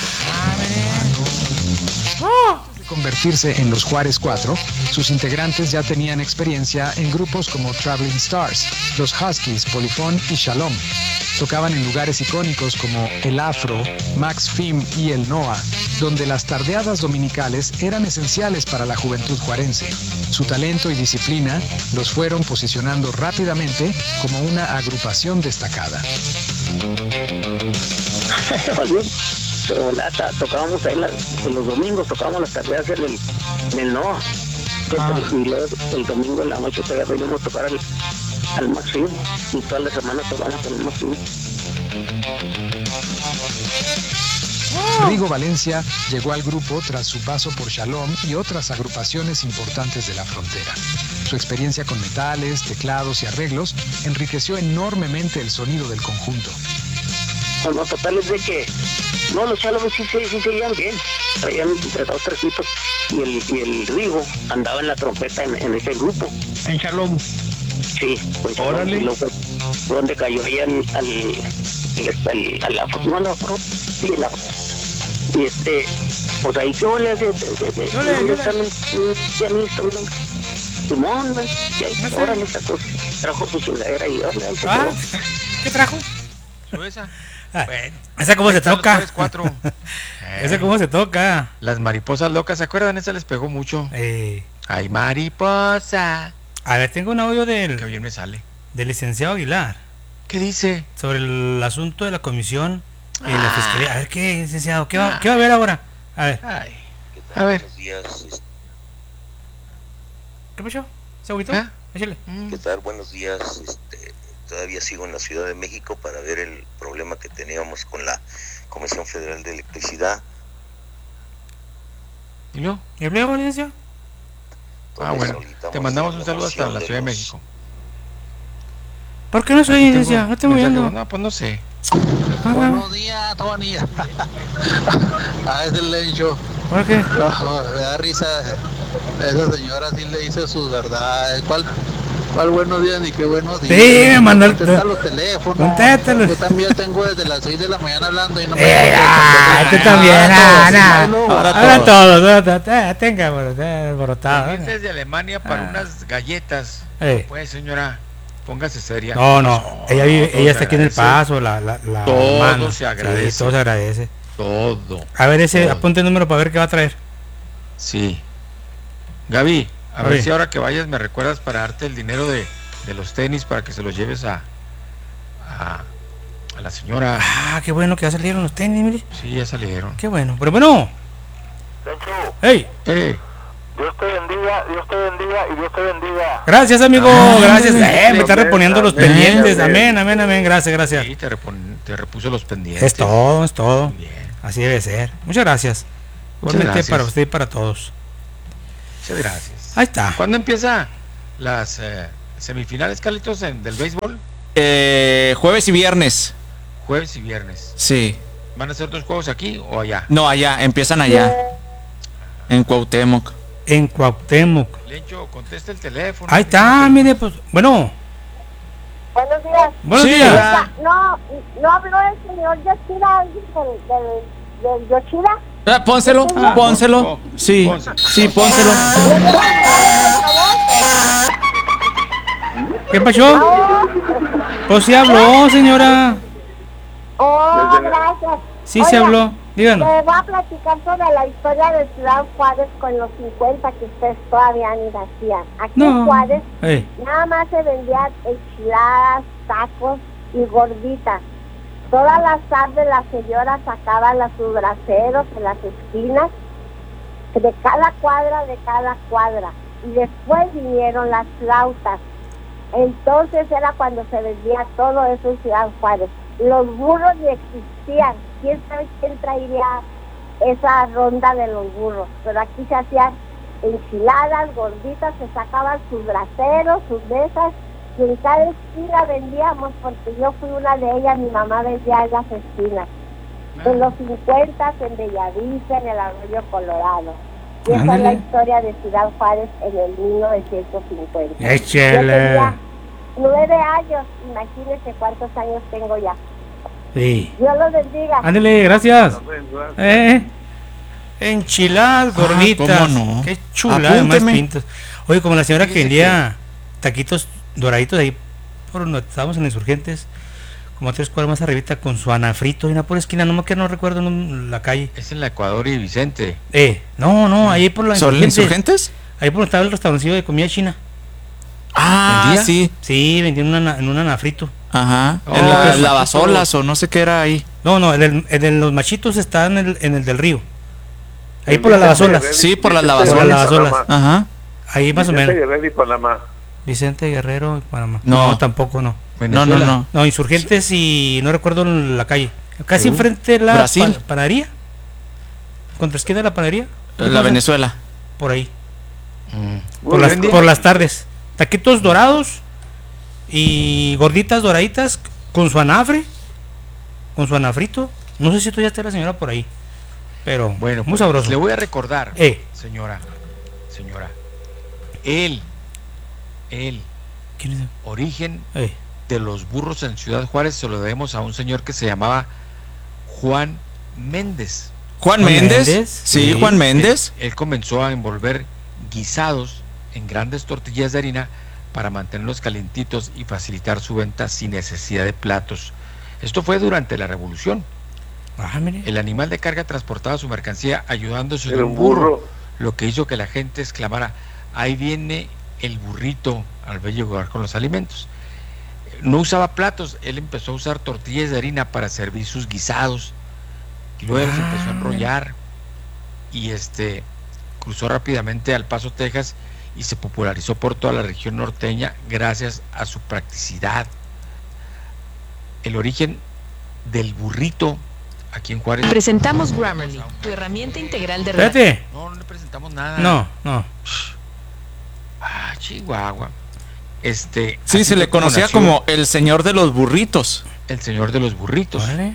De convertirse en los Juárez 4, sus integrantes ya tenían experiencia en grupos como Traveling Stars, los Huskies, Polifón y Shalom. Tocaban en lugares icónicos como El Afro, Max Fim y El Noa, donde las tardeadas dominicales eran esenciales para la juventud juarense. Su talento y disciplina los fueron posicionando rápidamente como una agrupación destacada. Tocábamos ahí en los domingos, tocábamos las tardeadas en el Noa. Y luego el domingo en la noche todavía veníamos a tocar al Maxim y todas las semanas tocábamos con el Maxim. Rigo Valencia llegó al grupo tras su paso por Shalom y otras agrupaciones importantes de la frontera. Su experiencia con metales, teclados y arreglos enriqueció enormemente el sonido del conjunto. No, total es de que los Shalom sí se iban bien, traían entre dos, tres tipos y el Rigo andaba en la trompeta en ese grupo. En Shalom. Sí, pues Órale. y luego fue donde cayó ahí al afro, no al afro, sí, el afro. Y pues ahí yo le hace, un pianista, Simón, y ahí, órale, esa cosa, trajo su chingadera y órale, ahí se quedó. ¿Qué trajo? Esa. Bueno, esa cómo se toca. Esa cómo se toca. Las mariposas locas, ¿se acuerdan? Esa les pegó mucho. Ay, mariposa. A ver, tengo un audio Que bien me sale. del licenciado Aguilar. ¿Qué dice? Sobre el asunto de la comisión y la fiscalía. A ver, ¿qué, licenciado? ¿Qué va a ver ahora? A ver. A ver. Buenos días. ¿Qué pasó? ¿Se agüitó? Échale. ¿Qué tal? Buenos días. Todavía sigo en la Ciudad de México para ver el problema que teníamos con la Comisión Federal de Electricidad. ¿Y luego? ¿Y luego, licenciado? Bueno, te mandamos un saludo hasta la Ciudad de México. ¿Por qué no soy licenciado? No estoy moviendo. No, pues no sé. Buenos días, Tony. Es el Lencho. ¿Por qué? No, me da risa. Esa señora sí le dice sus verdades. ¿Cuál buenos días ni qué buenos días? Sí, me mandó el los teléfonos. Contéstalo. Yo también tengo desde las 6 de la mañana hablando y no me tú también, ahora todos, tenga alborotado. Vienes de Alemania para unas galletas. Pues, señora, póngase seria. No, ella está aquí en El Paso, la todo hermana. se agradece. Sí, todo se agradece. Todo. A ver, apunte el número para ver qué va a traer. Sí. Gaby, a ver Oye. si ahora que vayas me recuerdas para darte el dinero de los tenis para que se los lleves a la señora. Ah, qué bueno que ya salieron los tenis, mire. Sí, ya salieron. Qué bueno. Pero bueno. ¡Ey! Dios te bendiga y Dios te bendiga. Gracias, amigo, gracias. Me está reponiendo los pendientes. Amén. Gracias. Sí, te repuso los pendientes. Es todo. Bien. Así debe ser. Muchas gracias. Igualmente para usted y para todos. Muchas gracias. Ahí está. ¿Cuándo empieza las semifinales, Carlitos, del béisbol? Jueves y viernes. Jueves y viernes. Sí. ¿Van a ser 2 juegos aquí o allá? No, allá, empiezan allá. En Cuauhtémoc. Lencho, contesta el teléfono. Ahí está, mire, pues, bueno. Buenos días. Buenos días. No habló el señor Yoshida del Yoshida. Pónselo. Sí, pónselo. ¿Qué pasó? Pues sí habló, señora. Gracias. Sí, se habló. Díganos. Le voy a platicar sobre la historia de Ciudad Juárez con los 50 que ustedes todavía ni nacían. Aquí en Juárez nada más se vendían enchiladas, tacos y gorditas. Todas las tardes las señoras sacaban sus braseros en las esquinas de cada cuadra. Y después vinieron las flautas. Entonces era cuando se vendía todo eso en Ciudad Juárez. Los burros ni existían. ¿Quién sabe quién traería esa ronda de los burros? Pero aquí se hacían enchiladas, gorditas, se sacaban sus braseros, sus mesas, y en cada esquina vendíamos, porque yo fui una de ellas, mi mamá vendía en las esquinas. En los 50, en Bellavista, en el Arroyo Colorado. Y esa es la historia de Ciudad Juárez en el 1950. Échale. Yo tenía 9 años, imagínense cuántos años tengo ya. Sí. Dios los bendiga. Ándale, gracias. Enchiladas gorditas. ¿Cómo no? Qué chula, más pintas. Oye, como la señora que vendía taquitos doraditos ahí por donde estábamos en Insurgentes, como 3 cuadras más arribita, con su anafrito y una por esquina, no recuerdo la calle. Es en la Ecuador y Vicente. No, ahí por la Insurgentes. Ahí por donde estaba el restaurancillo de comida china. ¿Vendía? Sí, vendían en un anafrito. Ajá. En las lavasolas o no sé qué era ahí. No, en los machitos está en el del río. Ahí por las lavasolas. Sí, por las lavasolas. Ajá. Ahí más o menos. Vicente Guerrero y Panamá. Vicente Guerrero y Panamá. No, tampoco no. No. No, Insurgentes y no recuerdo la calle. Casi enfrente de la panadería. Contra esquina de la panadería. La Venezuela. Por ahí. Por las tardes. Taquitos dorados y gorditas doraditas con su anafre, con su anafrito. No sé si tú ya está la señora por ahí, pero bueno, muy sabroso. Le voy a recordar, señora, el ¿quién es? Origen de los burros en Ciudad Juárez se lo debemos a un señor que se llamaba Juan Méndez. ¿Juan Méndez? Sí, Juan Méndez. Él comenzó a envolver guisados en grandes tortillas de harina para mantenerlos calientitos y facilitar su venta sin necesidad de platos. Esto fue durante la Revolución. El animal de carga transportaba su mercancía ayudándose de un burro, lo que hizo que la gente exclamara: ahí viene el burrito, al ver llegar con los alimentos. No usaba platos, él empezó a usar tortillas de harina para servir sus guisados, y luego se empezó a enrollar y cruzó rápidamente al Paso, Texas, y se popularizó por toda la región norteña gracias a su practicidad. El origen del burrito aquí en Juárez. Presentamos Grammarly, tu herramienta integral de Espérate. No le presentamos nada. No. Chihuahua. Sí, se le conocía como el señor de los burritos. El señor de los burritos. Vale.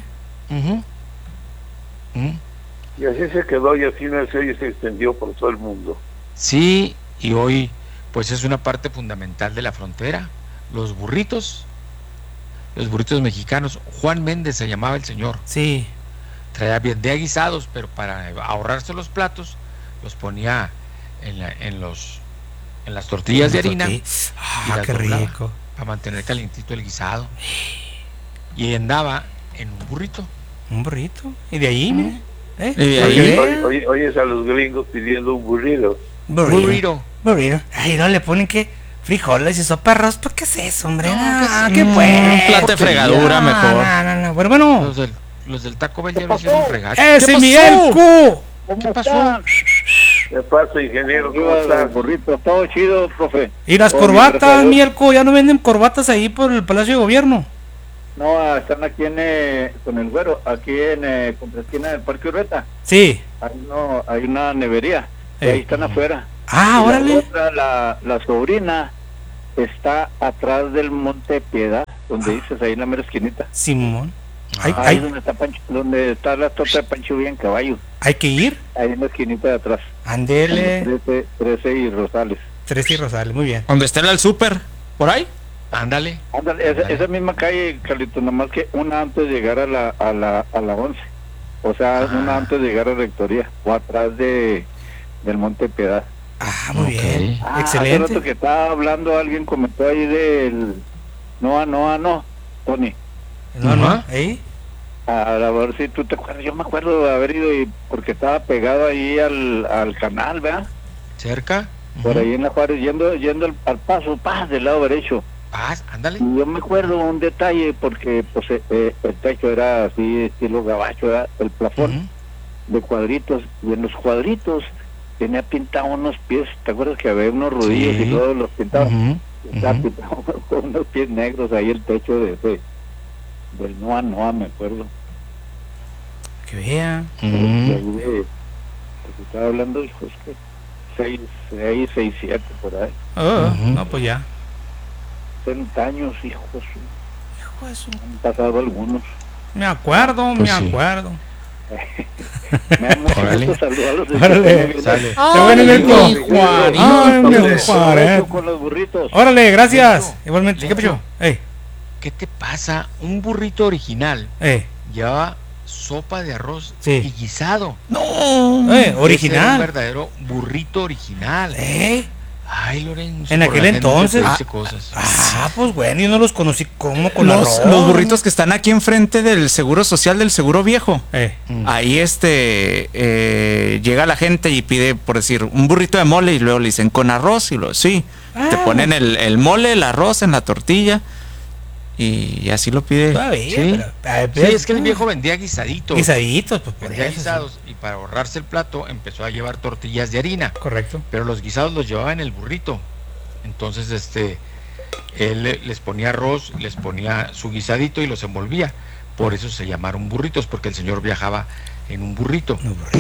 Y así se quedó y así nació y se extendió por todo el mundo. Sí, y hoy pues es una parte fundamental de la frontera. Los burritos mexicanos. Juan Méndez se llamaba el señor. Sí. Vendía guisados, pero para ahorrarse los platos los ponía en las tortillas de harina. Qué rico. Para mantener calientito el guisado. Y andaba en un burrito. Un burrito. Y de ahí, mire. Oyes a los gringos pidiendo un burrito. Burrito. Ay, no le ponen que frijoles y sopa de arroz. ¿Por qué es eso, hombre? ¿Qué pues? Un plato de fregadura mejor. No. Bueno. Los del Taco Bell ya lo hicieron fregar. ¡Ese Miguel Q! ¿Qué pasó? ¿Qué pasa, ingeniero? ¿Cómo estás? Burrito, todo chido, profe. Y las corbatas, Mielco, ya no venden corbatas ahí por el Palacio de Gobierno. No, están aquí con el güero, aquí contra esquina del Parque Urbeta. Sí. Hay una nevería, ahí están afuera. Ah, y órale. La sobrina está atrás del Monte Piedad, donde dices, ahí en la mera esquinita. Simón. Ahí donde está la torta de Pancho Villa en Caballo. ¿Hay que ir? Ahí en la esquinita de atrás. Andele. 13 y Rosales. 13 y Rosales, muy bien. ¿Dónde está el súper? ¿Por ahí? Ándale. Esa misma calle, Carlito, nomás que una antes de llegar a la 11. O sea, una antes de llegar a la Rectoría, o atrás del Monte Piedad. Ah, muy bien. Excelente. Hace rato que estaba hablando, alguien comentó ahí del no, Tony. No, ¿eh? A ver si tú te acuerdas, yo me acuerdo de haber ido porque estaba pegado ahí al canal, ¿verdad? ¿Cerca? Por ahí en la Juárez, yendo al paso, del lado derecho. Ándale. Y yo me acuerdo un detalle porque pues el techo era así estilo gabacho, ¿verdad? El plafón de cuadritos, y en los cuadritos tenía pintado unos pies, ¿te acuerdas que había unos rodillos y todos los pintaban? Estaba pintado con unos pies negros ahí el techo del Noa, me acuerdo. Que vea. Porque estaba hablando, pues que 6, 7 por ahí. No, pues ya. 30 años, hijo de su. Han pasado algunos. Me acuerdo. Me Órale. Sale. Con los burritos. Órale, gracias. Igualmente. ¿Qué pasó? ¿Qué te pasa? Un burrito original llevaba sopa de arroz y guisado. No, original. Ese era un verdadero burrito original. Ay, Lorenzo. En aquel entonces. Pues bueno, yo no los conocí como con arroz. Los burritos que están aquí enfrente del Seguro Social del Seguro Viejo. Ahí llega la gente y pide, por decir, un burrito de mole y luego le dicen con arroz y luego te ponen el mole, el arroz en la tortilla. Y así lo pide. Sí, es que el viejo vendía guisaditos. Guisaditos, pues por vendía eso. Guisados, y para ahorrarse el plato empezó a llevar tortillas de harina. Correcto. Pero los guisados los llevaba en el burrito. Entonces él les ponía arroz, les ponía su guisadito y los envolvía. Por eso se llamaron burritos, porque el señor viajaba en un burrito.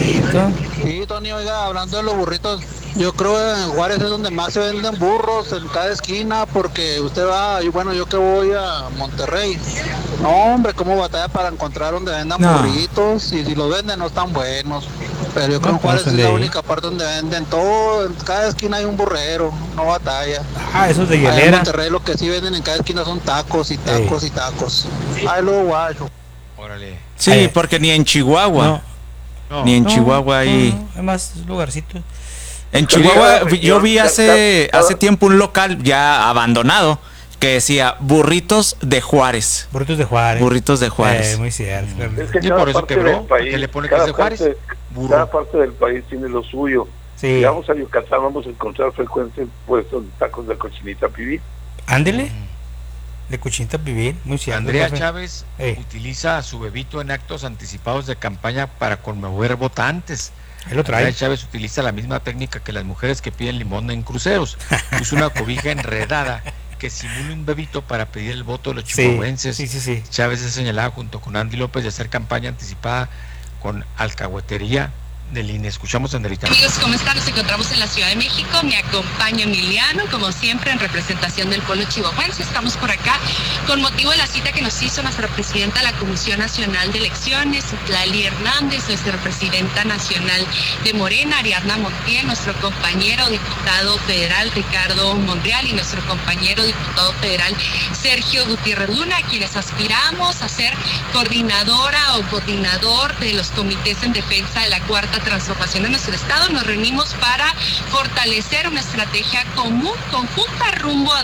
Sí, Tony, oiga, hablando de los burritos, yo creo que en Juárez es donde más se venden burros, en cada esquina, porque usted va, y bueno, yo que voy a Monterrey, no, hombre, cómo batalla para encontrar donde vendan burritos, y si los venden no están buenos, pero yo creo que en Juárez es la única parte donde venden todo, en cada esquina hay un burrero, no batalla. Eso es de hielera. En Monterrey lo que sí venden en cada esquina son tacos y tacos y tacos. Ay, lo guayo. Órale. Sí, porque ni en Chihuahua. Ni en Chihuahua hay. Hay más lugarcitos. En Chihuahua yo vi hace tiempo un local ya abandonado que decía burritos de Juárez. Burritos de Juárez. Burritos de Juárez. Muy cierto. Es que y por eso quebró. ¿Qué le pone que es de Juárez? Cada parte del país tiene lo suyo. Sí. Si vamos a Yucatán vamos a encontrar frecuentes puestos de tacos de cochinita pibil. Ándele. De cochinita pibil, muy cierto. Andrea Chávez utiliza a su bebito en actos anticipados de campaña para conmover votantes. Él lo trae. Andrea Chávez utiliza la misma técnica que las mujeres que piden limón en cruceros. Usa una cobija enredada que simula un bebito para pedir el voto de los chihuahuenses. Sí. Chávez es señalada junto con Andy López de hacer campaña anticipada con alcahuetería del INE. Escuchamos a Anderita. Amigos, ¿cómo están? Nos encontramos en la Ciudad de México. Me acompaña Emiliano, como siempre, en representación del pueblo chihuahuense. Estamos por acá con motivo de la cita que nos hizo nuestra presidenta de la Comisión Nacional de Elecciones, Lali Hernández, nuestra presidenta nacional de Morena, Ariadna Montiel, nuestro compañero diputado federal, Ricardo Monreal, y nuestro compañero diputado federal, Sergio Gutiérrez Luna, quienes aspiramos a ser coordinadora o coordinador de los comités en defensa de la Cuarta Transformación de nuestro estado. Nos reunimos para fortalecer una estrategia común, conjunta, rumbo a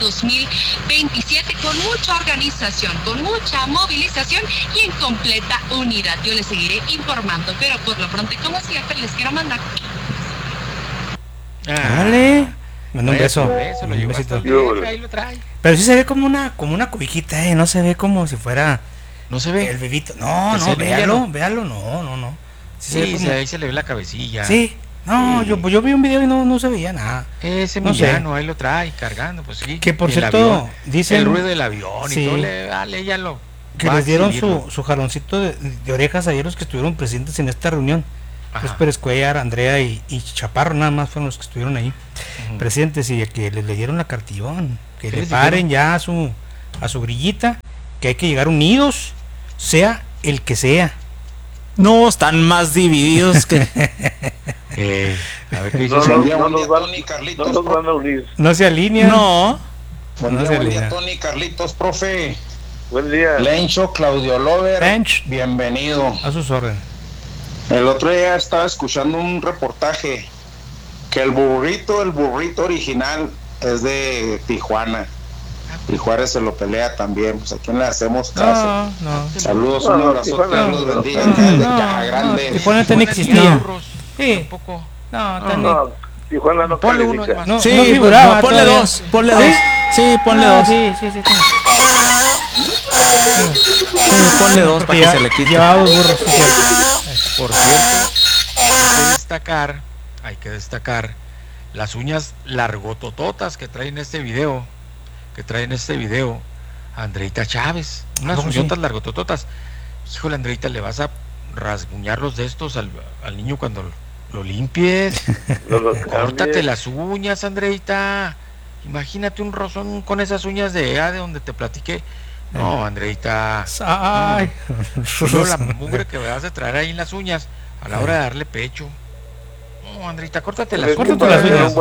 2027, con mucha organización, con mucha movilización y en completa unidad. Yo les seguiré informando, pero por lo pronto, como siempre, les quiero mandar. Dale. Manda un beso. Un besito. Ahí lo trae. Pero sí se ve como una cobijita, no se ve como si fuera. No se ve. El bebito. No, véalo, no. Sí, ahí se le ve la cabecilla. Sí, No, yo vi un video y no se veía nada. Ese Emiliano, ahí lo trae cargando, pues sí. Que por cierto, dicen... El ruido del avión y todo, ya lo... Que les dieron su jaloncito de orejas ayer los que estuvieron presentes en esta reunión. Pues Pérez Cuellar, Andrea y Chaparro nada más fueron los que estuvieron ahí presentes, y que les dieron la cartillón, que le paren ya a su grillita, que hay que llegar unidos, sea el que sea. No, están más divididos que... a ver qué dice. No nos van a unir. No se alinean. No. Buen día, Tony, Carlitos, profe. Buen día. Lencho, Claudio Lover. Bienvenido. A sus órdenes. El otro día estaba escuchando un reportaje que el burrito original es de Tijuana. Y Juárez se lo pelea también, pues a quién le hacemos caso. Saludos, un abrazo, Dios los bendiga. Grande. Tijuana tan existía. Sí. Tampoco. No, Tijuana no ponle uno. No, sí, no figuraba. ponle dos. Sí, ponle dos. Sí. Ponle dos para que se le quite. Por cierto, hay que destacar las uñas largotototas que trae en este video. Andreita Chávez, unas uñotas largotototas. Híjole, Andreita, le vas a rasguñar los de estos al niño cuando lo limpies. Córtate las uñas, Andreita. Imagínate un rozón con esas uñas de donde te platiqué. No, Andreita. Ay. No, la mugre que vas a traer ahí en las uñas a la hora de darle pecho. No, Andreita, córtate las uñas. Para ser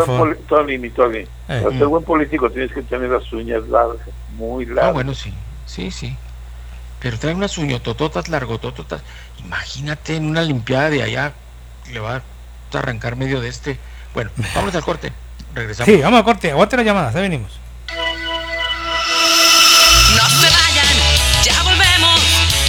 buen político tienes que tener las uñas largas, muy largas. Ah, bueno, sí. Pero trae unas uñotototas, largotototas. Imagínate en una limpiada de allá, le va a arrancar medio de este. Bueno, vamos al corte. Regresamos. Sí, vamos al corte. Aguante las llamadas, ya venimos. No se vayan, ya volvemos.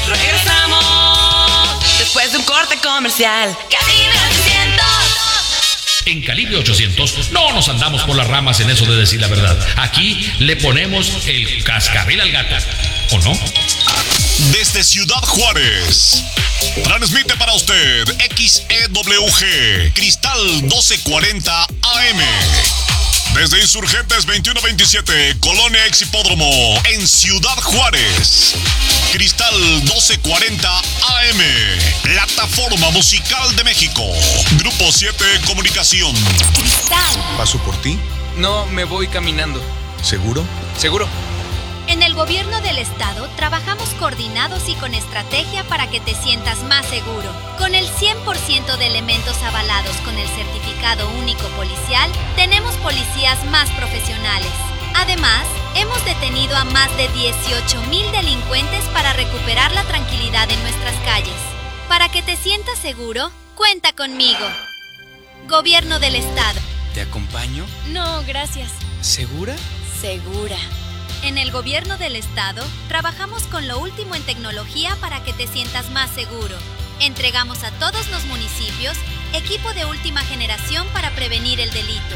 Regresamos después de un corte comercial. Calibre 800. En Calibre 800 no nos andamos por las ramas en eso de decir la verdad. Aquí le ponemos el cascabel al gato, ¿o no? Desde Ciudad Juárez, transmite para usted XEWG Cristal 1240 AM. Desde Insurgentes 2127, Colonia Ex Hipódromo, en Ciudad Juárez. Cristal 1240 AM, Plataforma Musical de México. Grupo 7 Comunicación. Cristal. ¿Paso por ti? No, me voy caminando. ¿Seguro? ¿Seguro? En el gobierno del estado trabajamos coordinados y con estrategia para que te sientas más seguro. Con el 100% de elementos avalados con el certificado único policial, tenemos policías más profesionales. Además, hemos detenido a más de 18,000 delincuentes para recuperar la tranquilidad en nuestras calles. Para que te sientas seguro, cuenta conmigo. Gobierno del estado. ¿Te acompaño? No, gracias. ¿Segura? Segura. En el gobierno del estado, trabajamos con lo último en tecnología para que te sientas más seguro. Entregamos a todos los municipios equipo de última generación para prevenir el delito.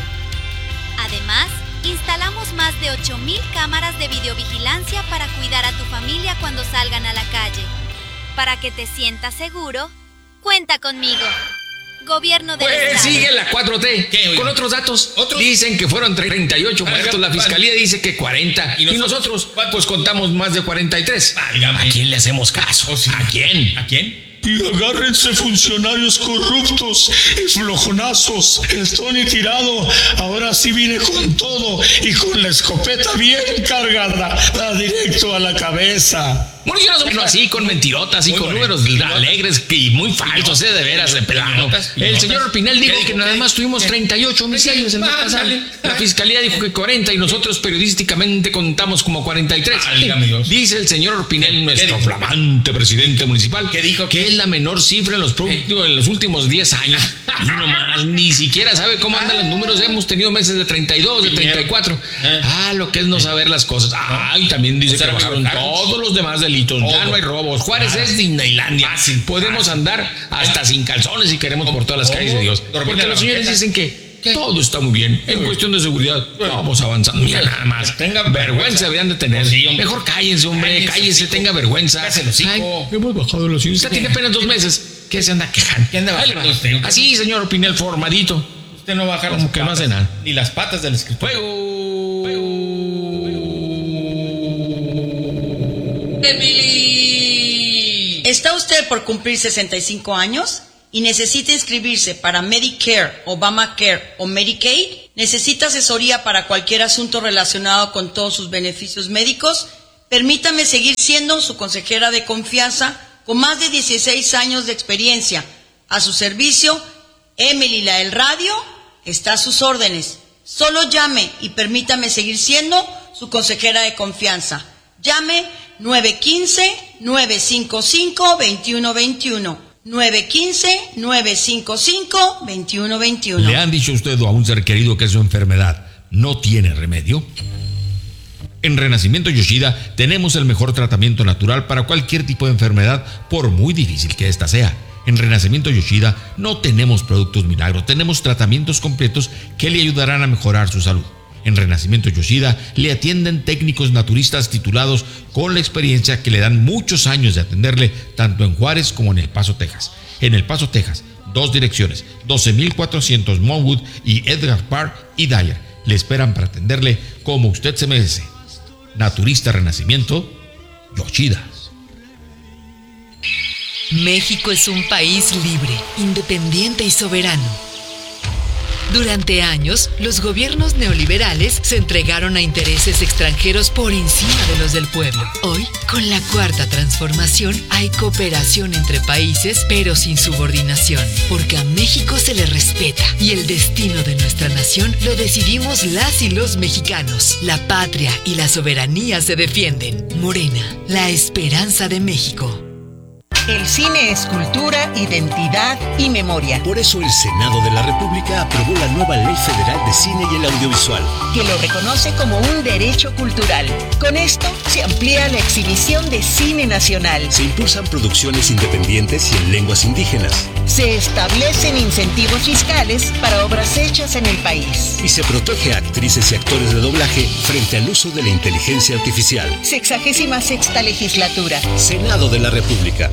Además, instalamos más de 8,000 cámaras de videovigilancia para cuidar a tu familia cuando salgan a la calle. Para que te sientas seguro, cuenta conmigo. Gobierno del estado. Sigue la 4T. ¿Qué, con otros datos. Dicen que fueron 38 muertos. La fiscalía dice que 40. ¿Y nosotros? Pues contamos más de 43. Válgame. ¿A quién le hacemos caso? ¿A quién? ¿A quién? Y agárrense, funcionarios corruptos y flojonazos. El Tony tirado ahora sí viene con todo y con la escopeta bien cargada, directo a la cabeza. Bueno, yo no soy así, con mentirotas y muy con números alegres y muy falsos, de veras, de plano. El señor Orpinel dijo que nada más tuvimos 38 homicidios el mes pasado. La fiscalía dijo que 40 y nosotros periodísticamente contamos como 43. Dice el señor Orpinel, nuestro flamante presidente municipal, que dijo que es la menor cifra en los últimos 10 años. Y no más, ni siquiera sabe cómo andan los números. Hemos tenido meses de 32, de 34. Lo que es no saber las cosas. Y también dice que bajaron todos los demás delitos. Ya no hay robos. Juárez es Disneylandia. Podemos andar hasta sin calzones si queremos por todas las calles de Dios. Porque los señores dicen que todo está muy bien. En cuestión de seguridad, vamos avanzando. Mira nada más. Tenga vergüenza deberían de tener. Mejor cállense, hombre. Cállese, tenga vergüenza. Hemos bajado los índices. Usted tiene apenas 2 meses. ¿Qué se anda quejando? ¿Qué anda bajando usted? Así, señor Pinel, formadito. Usted no baja como que no hace nada. Ni las patas del escritorio. ¡Emily! ¿Está usted por cumplir 65 años y necesita inscribirse para Medicare, Obamacare o Medicaid? ¿Necesita asesoría para cualquier asunto relacionado con todos sus beneficios médicos? Permítame seguir siendo su consejera de confianza con más de 16 años de experiencia. A su servicio, Emily la del radio está a sus órdenes. Solo llame y permítame seguir siendo su consejera de confianza. Llame 915-955-2121. 915-955-2121. ¿Le han dicho a usted o a un ser querido que su enfermedad no tiene remedio? En Renacimiento Yoshida tenemos el mejor tratamiento natural para cualquier tipo de enfermedad, por muy difícil que ésta sea. En Renacimiento Yoshida no tenemos productos milagros, tenemos tratamientos completos que le ayudarán a mejorar su salud. En Renacimiento Yoshida le atienden técnicos naturistas titulados con la experiencia que le dan muchos años de atenderle tanto en Juárez como en El Paso, Texas. En El Paso, Texas, 2 direcciones, 12,400 Monwood y Edgar Park y Dyer. Le esperan para atenderle como usted se merece. Naturista Renacimiento Yoshida. México es un país libre, independiente y soberano. Durante años, los gobiernos neoliberales se entregaron a intereses extranjeros por encima de los del pueblo. Hoy, con la Cuarta Transformación, hay cooperación entre países, pero sin subordinación, porque a México se le respeta y el destino de nuestra nación lo decidimos las y los mexicanos. La patria y la soberanía se defienden. Morena, la esperanza de México. El cine es cultura, identidad y memoria. Por eso el Senado de la República aprobó la nueva Ley Federal de Cine y el Audiovisual, que lo reconoce como un derecho cultural. Con esto se amplía la exhibición de cine nacional. Se impulsan producciones independientes y en lenguas indígenas. Se establecen incentivos fiscales para obras hechas en el país. Y se protege a actrices y actores de doblaje frente al uso de la inteligencia artificial. 66ª legislatura. Senado de la República.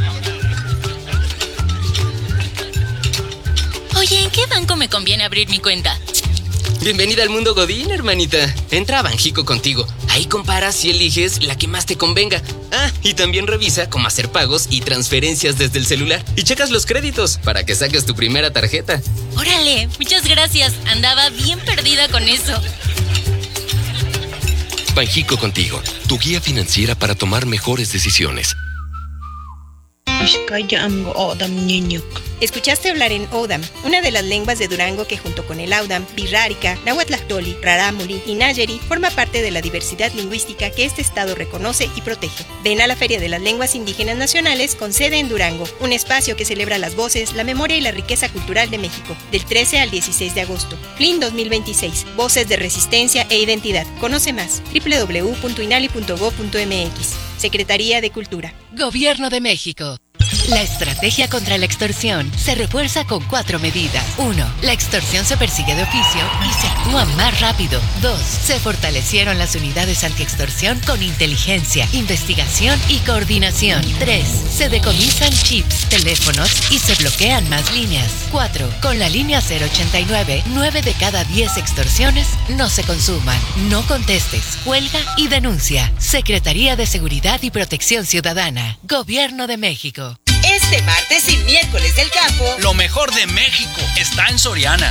Oye, ¿en qué banco me conviene abrir mi cuenta? Bienvenida al mundo Godín, hermanita. Entra a Banjico Contigo. Ahí comparas y eliges la que más te convenga. Ah, y también revisa cómo hacer pagos y transferencias desde el celular. Y checas los créditos para que saques tu primera tarjeta. Órale, muchas gracias. Andaba bien perdida con eso. Banjico Contigo, tu guía financiera para tomar mejores decisiones. Escuchaste hablar en Odam, una de las lenguas de Durango que junto con el Audam, Birrárica, Nahuatlactoli, Rarámuri y Nayeri forma parte de la diversidad lingüística que este estado reconoce y protege. Ven a la Feria de las Lenguas Indígenas Nacionales con sede en Durango, un espacio que celebra las voces, la memoria y la riqueza cultural de México, del 13 al 16 de agosto. FLIN 2026, Voces de Resistencia e Identidad. Conoce más, www.inali.gov.mx. Secretaría de Cultura. Gobierno de México. La estrategia contra la extorsión se refuerza con 4 medidas. 1. La extorsión se persigue de oficio y se actúa más rápido. 2. Se fortalecieron las unidades antiextorsión con inteligencia, investigación y coordinación. 3. Se decomisan chips, teléfonos y se bloquean más líneas. 4. Con la línea 089, 9 de cada 10 extorsiones no se consuman. No contestes, cuelga y denuncia. Secretaría de Seguridad y Protección Ciudadana. Gobierno de México. Este martes y miércoles del campo, lo mejor de México está en Soriana.